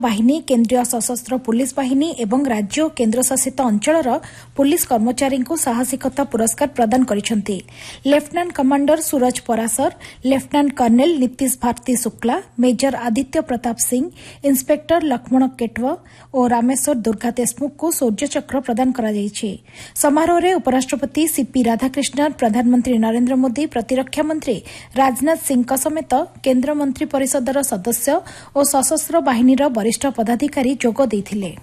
ବାହିନୀ କେନ୍ଦ୍ରୀୟ ସଶସ୍ତ୍ର ପୁଲିସ୍ ବାହିନୀ ଏବଂ ରାଜ୍ୟ ଓ କେନ୍ଦ୍ରଶାସିତ ଅଞ୍ଚଳର ପୁଲିସ୍ କର୍ମଚାରୀଙ୍କୁ ସାହସିକତା ପୁରସ୍କାର ପ୍ରଦାନ କରିଛନ୍ତି। Lieutenant commander Suraj Parashar, lieutenant colonel Nitish Bharati Shukla, major Aditya Pratap Singh, inspector Lakshman କେଟୱ ଓ ରାମେଶ୍ୱର ଦୁର୍ଗା ଦେଶମୁଖଙ୍କୁ ଶୌର୍ଯ୍ୟଚକ୍ର ପ୍ରଦାନ କରାଯାଇଛି। ସମାରୋହରେ ଉପରାଷ୍ଟ୍ରପତି ସିପି ରାଧାକ୍ରିଷ୍ଣନ, ପ୍ରଧାନମନ୍ତ୍ରୀ ନରେନ୍ଦ୍ର ମୋଦି, ପ୍ରତିରକ୍ଷା ମନ୍ତ୍ରୀ ରାଜନାଥ ସିଂଙ୍କ ସମେତ କେନ୍ଦ୍ରମନ୍ତ୍ରୀ ପରିଷଦର ସଦସ୍ୟ ଓ ସଶସ୍ତ୍ର ବାହିନୀର ବରିଷ୍ଠ ପଦାଧିକାରୀ ଯୋଗ ଦେଇଥିଲେ।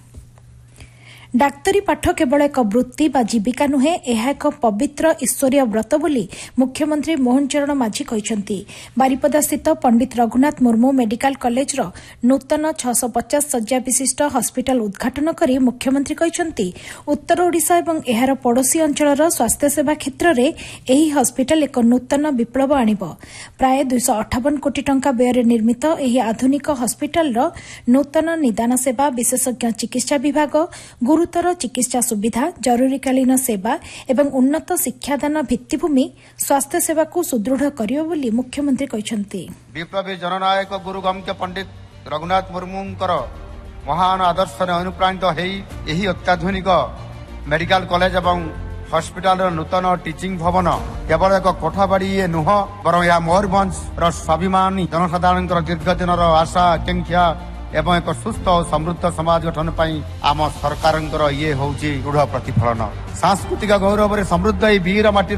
ଡାକ୍ତରୀ ପାଠ କେବଳ ଏକ ବୃତ୍ତି ବା ଜୀବିକା ନୁହେଁ, ଏହା ଏକ ପବିତ୍ର ଈଶ୍ୱରୀୟ ବ୍ରତ ବୋଲି ମୁଖ୍ୟମନ୍ତ୍ରୀ ମୋହନ ଚରଣ ମାଝୀ କହିଛନ୍ତି। ବାରିପଦାସ୍ଥିତ ପଣ୍ଡିତ ରଘୁନାଥ ମୁର୍ମୁ ମେଡିକାଲ କଲେଜର ନୂତନ 650 ଶଯ୍ୟା ବିଶିଷ୍ଟ ହସ୍ପିଟାଲ ଉଦ୍ଘାଟନ କରି ମୁଖ୍ୟମନ୍ତ୍ରୀ କହିଛନ୍ତି, ଉତ୍ତର ଓଡ଼ିଶା ଏବଂ ଏହାର ପଡ଼ୋଶୀ ଅଞ୍ଚଳର ସ୍ୱାସ୍ଥ୍ୟସେବା କ୍ଷେତ୍ରରେ ଏହି ହସ୍ପିଟାଲ ଏକ ନୂତନ ବିପ୍ଳବ ଆଣିବ। ପ୍ରାୟ 258 କୋଟି ଟଙ୍କା ବ୍ୟୟରେ ନିର୍ମିତ ଏହି ଆଧୁନିକ ହସ୍ପିଟାଲର ନୂତନ ନିଦାନ ସେବା, ବିଶେଷଜ୍ଞ ଚିକିତ୍ସା ବିଭାଗ, ଗୁରୁତର ଚିକିତ୍ସା ସୁବିଧା, ଜରୁରୀକାଳୀନ ସେବା ଏବଂ ଉନ୍ନତ ଶିକ୍ଷାଦାନ ଭିତ୍ତିଭୂମି ସ୍ୱାସ୍ଥ୍ୟସେବାକୁ ସୁଦୃଢ଼ କରିବ ବୋଲି ମୁଖ୍ୟମନ୍ତ୍ରୀ କହିଛନ୍ତି। ବିପ୍ଳବୀ ଜନନାୟକ ଗୁରୁଗମ୍ୟ ପଣ୍ଡିତ ରଘୁନାଥ ମୁର୍ମୁଙ୍କର ମହାନ ଆଦର୍ଶରେ ଅନୁପ୍ରାଣିତ ହୋଇ ଏହି ଅତ୍ୟାଧୁନିକ ମେଡିକାଲ କଲେଜ ଏବଂ ହସ୍ପିଟାଲର ନୂତନ ଟିଚିଂ ଭବନ କେବଳ ଏକ କୋଠାବାଡ଼ି ନୁହଁ, ବରଂ ଏହା ମୟୂରଭଞ୍ଜର ସ୍ୱାଭିମାନୀ ଜନସାଧାରଣଙ୍କର ଦୀର୍ଘଦିନର ଆଶା ଆକାଂକ୍ଷା ଏବଂ ଏକ ସୁସ୍ଥ ଓ ସମୃଦ୍ଧ ସମାଜ ଗଠନ ପାଇଁ ଆମ ସରକାରଙ୍କର ଇଏ ହେଉଛି ଦୃଢ଼ ପ୍ରତିଫଳନ। ସାଂସ୍କୃତିକ ଗୌରବରେ ସମୃଦ୍ଧ ଏହି ବୀର ମାଟି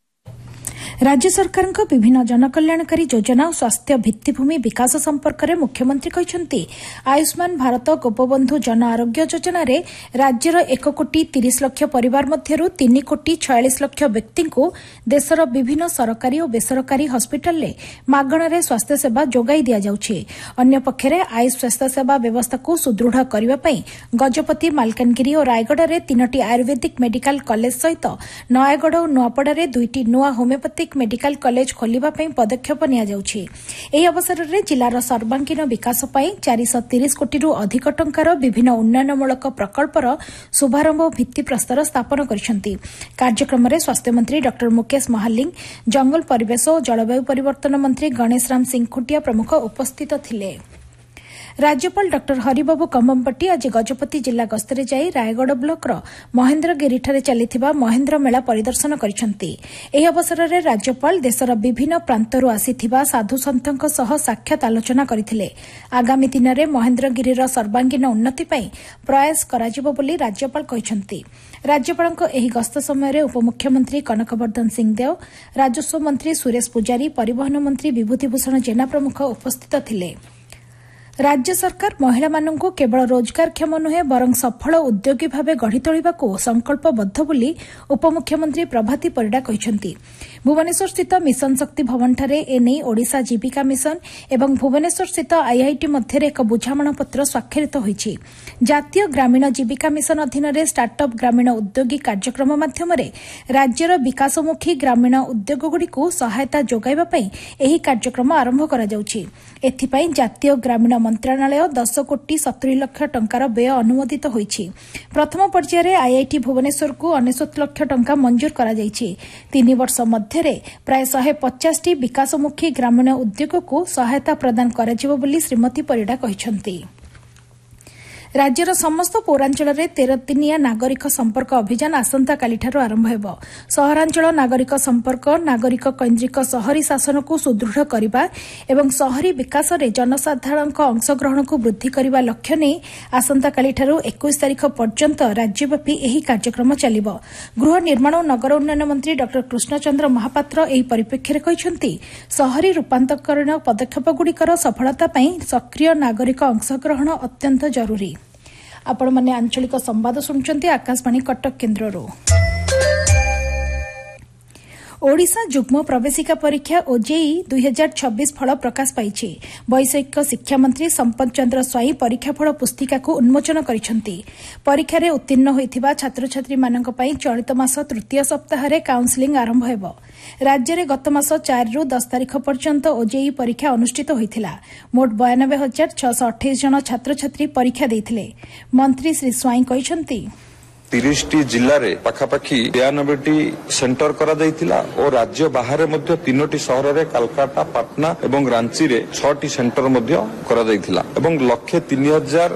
ରାଜ୍ୟ ସରକାରଙ୍କ ବିଭିନ୍ନ ଜନକଲ୍ୟାଣକାରୀ ଯୋଜନା ଓ ସ୍ୱାସ୍ଥ୍ୟ ଭିତ୍ତିଭୂମି ବିକାଶ ସମ୍ପର୍କରେ ମୁଖ୍ୟମନ୍ତ୍ରୀ କହିଛନ୍ତି, ଆୟୁଷ୍ମାନ ଭାରତ ଗୋପବନ୍ଧୁ ଜନ ଆରୋଗ୍ୟ ଯୋଜନାରେ ରାଜ୍ୟର 1 କୋଟି 30 ଲକ୍ଷ ପରିବାର ମଧ୍ୟରୁ 3 କୋଟି 46 ଲକ୍ଷ ବ୍ୟକ୍ତିଙ୍କୁ ଦେଶର ବିଭିନ୍ନ ସରକାରୀ ଓ ବେସରକାରୀ ହସ୍ପିଟାଲରେ ମାଗଣାରେ ସ୍ୱାସ୍ଥ୍ୟସେବା ଯୋଗାଇ ଦିଆଯାଉଛି। ଅନ୍ୟପକ୍ଷରେ ଆୟୁଷ ସ୍ୱାସ୍ଥ୍ୟସେବା ବ୍ୟବସ୍ଥାକୁ ସୁଦୃଢ଼ କରିବା ପାଇଁ ଗଜପତି, ମାଲକାନଗିରି ଓ ରାୟଗଡ଼ାରେ 3ଟି ଆୟୁର୍ବେଦିକ ମେଡିକାଲ କଲେଜ ସହିତ ନୟାଗଡ଼ ଓ ନୂଆପଡ଼ାରେ 2ଟି ନୂଆ ହୋମିଓପାଥିକ ମେଡିକାଲ କଲେଜ ଖୋଲିବା ପାଇଁ ପଦକ୍ଷେପ ନିଆଯାଉଛି। ଏହି ଅବସରରେ ଜିଲ୍ଲାର ସର୍ବାଙ୍ଗୀନ ବିକାଶ ପାଇଁ 430 କୋଟିରୁ ଅଧିକ ଟଙ୍କାର ବିଭିନ୍ନ ଉନ୍ନୟନମୂଳକ ପ୍ରକଳ୍ପର ଶୁଭାରମ୍ଭ ଓ ଭିତ୍ତିପ୍ରସ୍ତର ସ୍ଥାପନ କରିଛନ୍ତି। କାର୍ଯ୍ୟକ୍ରମରେ ସ୍ୱାସ୍ଥ୍ୟମନ୍ତ୍ରୀ ଡ ମୁକେଶ ମହାଲିଂ, ଜଙ୍ଗଲ ପରିବେଶ ଓ ଜଳବାୟୁ ପରିବର୍ତ୍ତନ ମନ୍ତ୍ରୀ ଗଣେଶ ରାମ ସିଂ ଖୁଣ୍ଟିଆ ପ୍ରମୁଖ ଉପସ୍ଥିତ ଥିଲେ। ରାଜ୍ୟପାଳ ଡ ହରିବାବୁ କମ୍ମପଟି ଆଜି ଗଜପତି ଜିଲ୍ଲା ଗସ୍ତରେ ଯାଇ ରାୟଗଡ଼ ବ୍ଲକର ମହେନ୍ଦ୍ରଗିରିଠାରେ ଚାଲିଥିବା ମହେନ୍ଦ୍ର ମେଳା ପରିଦର୍ଶନ କରିଛନ୍ତି। ଏହି ଅବସରରେ ରାଜ୍ୟପାଳ ଦେଶର ବିଭିନ୍ନ ପ୍ରାନ୍ତରୁ ଆସିଥିବା ସାଧୁସନ୍ଥଙ୍କ ସହ ସାକ୍ଷାତ ଆଲୋଚନା କରିଥିଲେ। ଆଗାମୀ ଦିନରେ ମହେନ୍ଦ୍ରଗିରିର ସର୍ବାଙ୍ଗୀନ ଉନ୍ନତି ପାଇଁ ପ୍ରୟାସ କରାଯିବ ବୋଲି ରାଜ୍ୟପାଳ କହିଛନ୍ତି। ରାଜ୍ୟପାଳଙ୍କ ଏହି ଗସ୍ତ ସମୟରେ ଉପମୁଖ୍ୟମନ୍ତ୍ରୀ କନକବର୍ଦ୍ଧନ ସିଂଦେଓ, ରାଜସ୍ୱ ମନ୍ତ୍ରୀ ସୁରେଶ ପୂଜାରୀ, ପରିବହନ ମନ୍ତ୍ରୀ ବିଭୂତିଭୂଷଣ ଜେନା ପ୍ରମୁଖ ଉପସ୍ଥିତ ଥିଲେ। ରାଜ୍ୟ ସରକାର ମହିଳାମାନଙ୍କୁ କେବଳ ରୋଜଗାରକ୍ଷମ ନୁହେଁ, ବରଂ ସଫଳ ଉଦ୍ୟୋଗୀ ଭାବେ ଗଢ଼ି ତୋଳିବାକୁ ସଂକଳ୍ପବଦ୍ଧ ବୋଲି ଉପମୁଖ୍ୟମନ୍ତ୍ରୀ ପ୍ରଭାତୀ ପରିଡ଼ା କହିଛନ୍ତି। ଭୁବନେଶ୍ୱରସ୍ଥିତ ମିଶନ ଶକ୍ତି ଭବନଠାରେ ଏନେଇ ଓଡ଼ିଶା ଜୀବିକା ମିଶନ ଏବଂ ଭୁବନେଶ୍ୱରସ୍ଥିତ ଆଇଆଇଟି ମଧ୍ୟରେ ଏକ ବୁଝାମଣାପତ୍ର ସ୍ୱାକ୍ଷରିତ ହୋଇଛି। ଜାତୀୟ ଗ୍ରାମୀଣ ଜୀବିକା ମିଶନ ଅଧୀନରେ ଷ୍ଟାର୍ଟଅପ୍ ଗ୍ରାମୀଣ ଉଦ୍ୟୋଗୀ କାର୍ଯ୍ୟକ୍ରମ ମାଧ୍ୟମରେ ରାଜ୍ୟର ବିକାଶମୁଖୀ ଗ୍ରାମୀଣ ଉଦ୍ୟୋଗଗୁଡ଼ିକୁ ସହାୟତା ଯୋଗାଇବା ପାଇଁ ଏହି କାର୍ଯ୍ୟକ୍ରମ ଆରମ୍ଭ କରାଯାଉଛି। ଏଥିପାଇଁ ଜାତୀୟ ଗ୍ରାମୀଣ ମନ୍ତ୍ରଣାଳୟ 10 କୋଟି 70 ଲକ୍ଷ ଟଙ୍କାର ବ୍ୟୟ ଅନୁମୋଦିତ ହୋଇଛି। ପ୍ରଥମ ପର୍ଯ୍ୟାୟରେ ଆଇଆଇଟି ଭୁବନେଶ୍ୱରକୁ 99 ଲକ୍ଷ ଟଙ୍କା ମଞ୍ଜୁର କରାଯାଇଛି। 3 ବର୍ଷ ମଧ୍ୟରେ ପ୍ରାୟ 150ଟି ବିକାଶମୁଖୀ ଗ୍ରାମୀଣ ଉଦ୍ୟୋଗକୁ ସହାୟତା ପ୍ରଦାନ କରାଯିବ ବୋଲି ଶ୍ରୀମତୀ ପରିଡ଼ା କହିଛନ୍ତି। ରାଜ୍ୟର ସମସ୍ତ ପୌରାଞ୍ଚଳରେ 13 ଦିନିଆ ନାଗରିକ ସମ୍ପର୍କ ଅଭିଯାନ ଆସନ୍ତାକାଲିଠାରୁ ଆରମ୍ଭ ହେବ। ସହରାଞ୍ଚଳ ନାଗରିକ ସମ୍ପର୍କ, ନାଗରିକ କୈନ୍ଦ୍ରିକ ସହରୀ ଶାସନକୁ ସୁଦୃଢ଼ କରିବା ଏବଂ ସହରୀ ବିକାଶରେ ଜନସାଧାରଣଙ୍କ ଅଂଶଗ୍ରହଣକୁ ବୃଦ୍ଧି କରିବା ଲକ୍ଷ୍ୟ ନେଇ ଆସନ୍ତାକାଲିଠାରୁ 21 ତାରିଖ ପର୍ଯ୍ୟନ୍ତ ରାଜ୍ୟବ୍ୟାପୀ ଏହି କାର୍ଯ୍ୟକ୍ରମ ଚାଲିବ। ଗୃହ ନିର୍ମାଣ ଓ ନଗର ଉନ୍ନୟନ ମନ୍ତ୍ରୀ ଡ କୃଷ୍ଣଚନ୍ଦ୍ର ମହାପାତ୍ର ଏହି ପରିପ୍ରେକ୍ଷୀରେ କହିଛନ୍ତି, ସହରୀ ରୂପାନ୍ତରୀକରଣ ପଦକ୍ଷେପଗୁଡ଼ିକର ସଫଳତା ପାଇଁ ସକ୍ରିୟ ନାଗରିକ ଅଂଶଗ୍ରହଣ ଅତ୍ୟନ୍ତ ଜରୁରୀ। ଆପଣମାନେ ଆଞ୍ଚଳିକ ସମ୍ବାଦ ଶୁଣୁଛନ୍ତି ଆକାଶବାଣୀ କଟକ କେନ୍ଦ୍ରରୁ। ଓଡ଼ିଶା ଯୁଗ୍ମ ପ୍ରବେଶିକା ପରୀକ୍ଷା ଓଜେଇ 2026 ଫଳ ପ୍ରକାଶ ପାଇଛି। ବୈଷୟିକ ଶିକ୍ଷାମନ୍ତ୍ରୀ ସମ୍ପତ ଚନ୍ଦ୍ର ସ୍ୱାଇଁ ପରୀକ୍ଷାଫଳ ପୁସ୍ତିକାକୁ ଉନ୍ମୋଚନ କରିଛନ୍ତି। ପରୀକ୍ଷାରେ ଉତ୍ତୀର୍ଣ୍ଣ ହୋଇଥିବା ଛାତ୍ରଛାତ୍ରୀମାନଙ୍କ ପାଇଁ ଚଳିତ ମାସ ତୃତୀୟ ସପ୍ତାହରେ କାଉନ୍ସେଲିଂ ଆରମ୍ଭ ହେବ। ରାଜ୍ୟରେ ଗତ ମାସ 4ରୁ 10 ତାରିଖ ପର୍ଯ୍ୟନ୍ତ ଓଜେଇ ପରୀକ୍ଷା ଅନୁଷ୍ଠିତ ହୋଇଥିଲା। ମୋଟ 92,628 ଜଣ ଛାତ୍ରଛାତ୍ରୀ ପରୀକ୍ଷା ଦେଇଥିଲେ। ମନ୍ତ୍ରୀ ଶ୍ରୀ ସ୍ୱାଇଁ କହିଛନ୍ତି, 30ଟି ଜିଲ୍ଲାରେ ପାଖାପାଖି 92ଟି ସେଣ୍ଟର କରାଯାଇଥିଲା ଓ ରାଜ୍ୟ ବାହାରେ ମଧ୍ୟ 3ଟି ସହରରେ କାଲକାଟା, ପାଟନା ଏବଂ ରାଞ୍ଚିରେ 6ଟି ସେଣ୍ଟର ମଧ୍ୟ କରାଯାଇଥିଲା ଏବଂ 1,03,000